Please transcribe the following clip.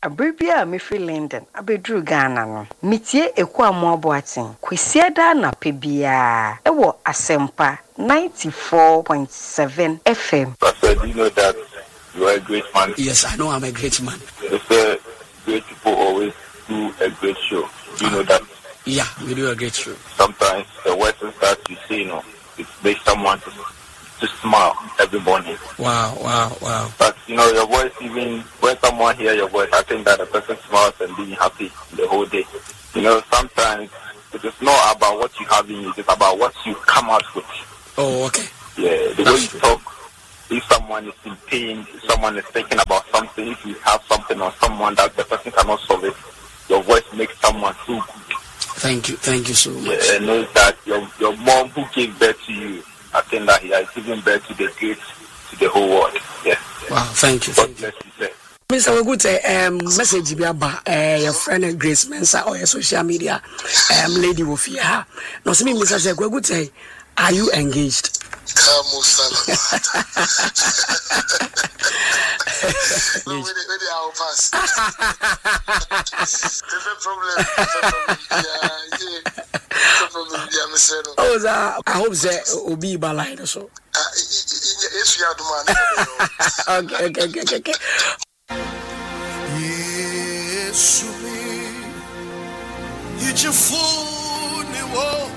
Abribia me free London abedru Ghana no mitie ekwa moaboaten kwesiada na pebia ewo asempa 94.7 FM. Pastor, do you know that you are a great man? Yes, I know I'm a great man. They say great people always do a great show. Do you know that? Yeah, we do a great show. Sometimes the words that you say, it makes someone to smile every morning. Wow. But your voice, even when someone hears your voice, I think that the person smiles and being happy the whole day. Sometimes it is not about what you have in you, it's about what you come out with. Oh, okay. Yeah, the way you talk, if someone is in pain, if someone is thinking about something, if you have something on someone that the person cannot solve it, your voice makes someone feel good. Thank you so much. Yeah, I know that your mom who gave birth to you, I think that he has given birth to the great, to the whole world. Yeah. Wow, thank you. God bless you, sir. Mr. Wagute, message biaba your friend Grace Mensa or your social media lady Wofia. No, see me, Mr. Wagute, are you engaged? I hope that will be by so. Okay. Yes, you